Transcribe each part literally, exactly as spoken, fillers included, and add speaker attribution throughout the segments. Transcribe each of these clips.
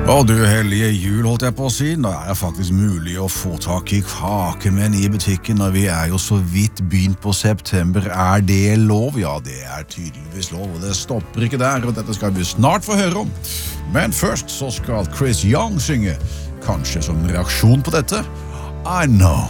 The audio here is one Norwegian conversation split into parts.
Speaker 1: Å, du hellige jul, holdt jeg på å si. Nå er det faktisk mulig å få tak i kakemenn i butikken, og vi er jo så vidt begynt på september. Er det lov? Ja, det er tydeligvis lov, og det stopper ikke der, og dette skal vi snart få høre om. Men først så skal Chris Young synge, kanskje som reaksjon på dette. I know.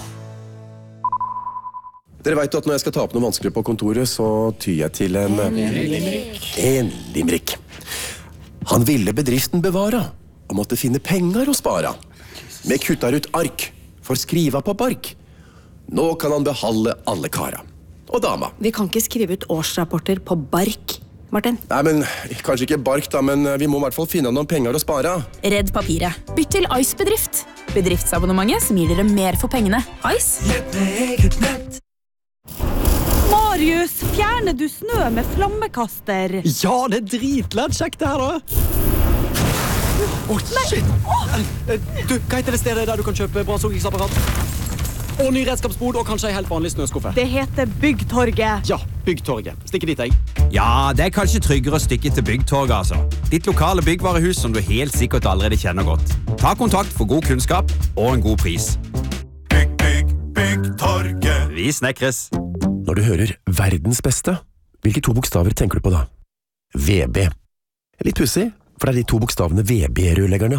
Speaker 2: Dere vet jo at når jeg skal ta opp noe vanskelig på kontoret, så tyr jeg til en... En limerick. En limerick. Han ville bedriften bevara, og måtte finne penger å spara. Med kuttar ut ark, for skriva på bark. Nå kan han behalde alle kara. Og dama.
Speaker 3: Vi kan ikke skrive ut årsrapporter på bark, Martin.
Speaker 2: Nei, men kanskje ikke bark da, men vi må i hvert fall finne noen penger å spara.
Speaker 4: Redd papiret. Bytt til Ice Bedrift. Bedriftsabonnementet som gir dere mer for pengene. Ice.
Speaker 5: Lett med eget nett.
Speaker 6: Marius, fjerner du snø med flammekaster?
Speaker 7: Ja, det er dritlett kjekt det her da. Åh, oh, shit! Du, hva heter det stedet der du kan kjøpe brannsågingsapparat? Og ny redskapsbod, og kanskje en helt vanlig snøskuffe.
Speaker 6: Det heter Byggtorget.
Speaker 7: Ja, Byggtorget. Stikker dit, jeg.
Speaker 8: Ja, det er kanskje tryggere å stikke til Byggtorget, altså. Ditt lokale byggvarehus som du helt sikkert allerede kjenner godt. Ta kontakt for god kunnskap og en god pris.
Speaker 1: Bygg, bygg, Byggtorget.
Speaker 8: Vi snekres.
Speaker 2: Når du hører verdens beste, hvilke to bokstaver tenker du på da? V B. Litt pussig, for det er de to bokstavene V B-rørleggerne